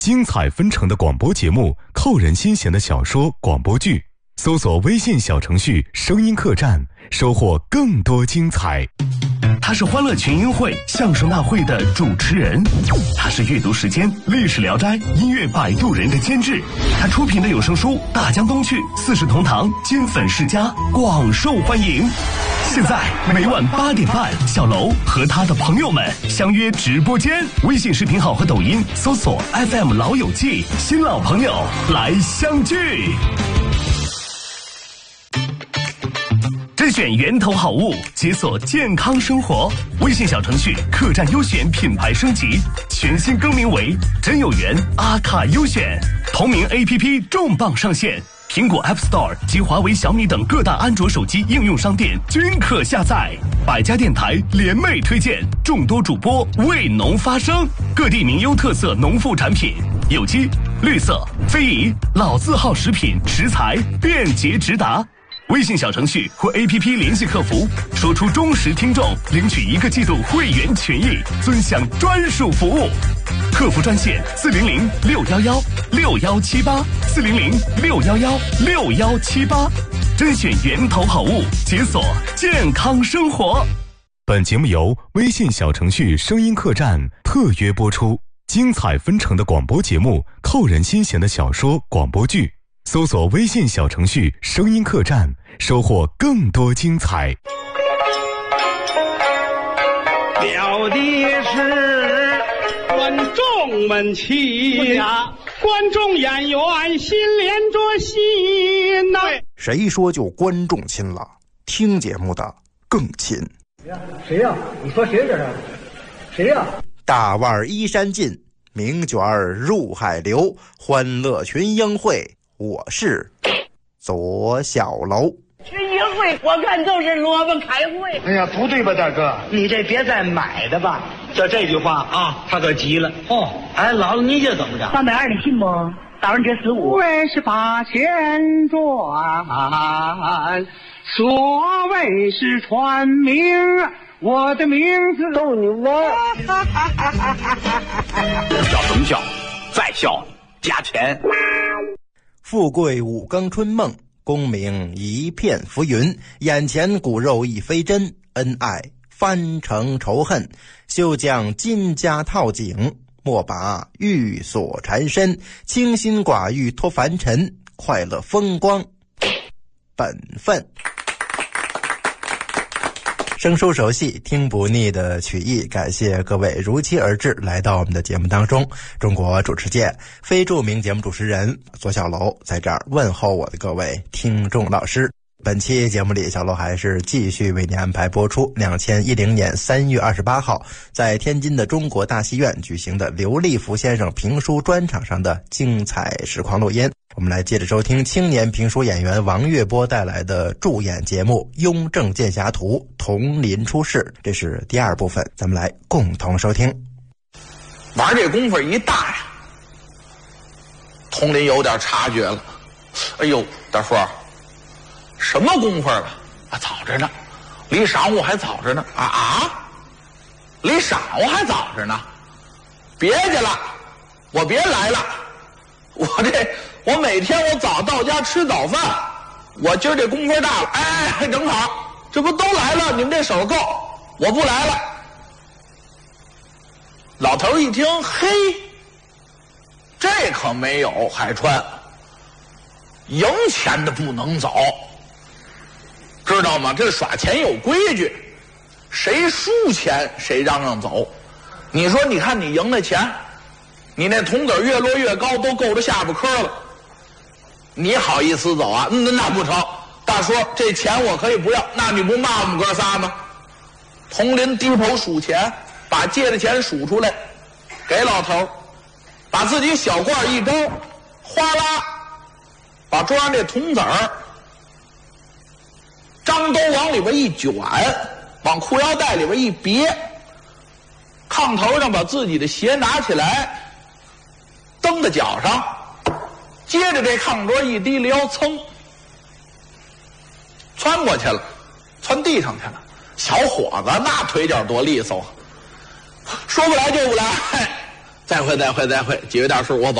精彩纷呈的广播节目，扣人心弦的小说、广播剧。搜索微信小程序声音客栈，收获更多精彩。 他是欢乐群英会相声大会的主持人，他是阅读时间历史聊斋音乐摆渡人的监制，他出品的有声书《大江东去》《四世同堂》金粉世家广受欢迎。现在每晚8点半，小楼和他的朋友们相约直播间，微信视频号和抖音搜索 FM 老友记，新老朋友来相聚。甄选源头好物，解锁健康生活。微信小程序客栈优选品牌升级，全新更名为真有缘阿卡优选。同名 APP 重磅上线，苹果 App Store 及华为、小米等各大安卓手机应用商店均可下载。百家电台联袂推荐，众多主播为农发声，各地名优特色农副产品，有机、绿色、非遗、老字号食品食材便捷直达。微信小程序或 APP 联系客服，说出忠实听众，领取1个季度会员权益，尊享专属服务。客服专线400-611-6178，400-611-6178，甄选源头好物，解锁健康生活。 本节目由微信小程序声音客栈特约播出。精彩纷呈的广播节目，扣人心弦的小说、广播剧。搜索微信小程序声音客栈，收获更多精彩。 了的是观众们亲呀，观众演员心连着心呐。 谁说就观众亲了？听节目的更亲。 谁呀？你说谁这是？谁呀？ 大腕衣衫尽，名卷入海流，欢乐群英会。我是左小楼。 群英会我看就是萝卜开会。 哎呀，不对吧，大哥？ 你这别再买的吧。 就这句话啊，他可急了。哦，哎，姥姥，你这怎么着 ？320你信不？打完折15。 为是把钱赚，所谓是传名，我的名字逗你玩。 叫什么笑？再笑加钱。 富贵五更春梦，功名一片浮云，眼前骨肉亦非真，恩爱翻成仇恨，休将金家套颈，莫把欲所缠身，清心寡欲脱凡尘，快乐风光本分。生疏熟悉，听不腻的曲艺，感谢各位如期而至来到我们的节目当中。中国主持界非著名节目主持人左小楼在这儿问候我的各位听众老师。本期节目里，小楼还是继续为您安排播出2010年3月28号在天津的中国大戏院举行的刘立福先生评书专场上的精彩实况录音。我们来接着收听青年评书演员王月波带来的助演节目《雍正剑侠图》铜林出世，这是第2部分，咱们来共同收听。 玩这功夫一大呀，铜林有点察觉了。哎呦，大叔，什么功夫了？啊，早着呢，离晌午还早着呢。离晌午还早着呢，别去了，我别来了。我每天我早到家吃早饭，我今儿这功夫大了，哎，正好，这不都来了？你们这手够，我不来了。老头一听，嘿，这可没有海川，赢钱的不能走，知道吗？这耍钱有规矩，谁输钱谁让走。你说，你看你赢了钱，你那铜子越摞越高，都够着下巴颏了，你好意思走啊？那不成。大叔，这钱我可以不要，那你不骂我们哥仨吗？铜林低头数钱，把借的钱数出来，给老头，把自己小罐一招，哗啦，把桌上这铜子儿张兜往里边一卷，往裤腰带里边一别，炕头上把自己的鞋拿起来蹬在脚上，接着这炕桌一低撩，噌窜过去了，窜地上去了。小伙子那腿脚多利索，说不来就不来， 再会，几位大叔，我走。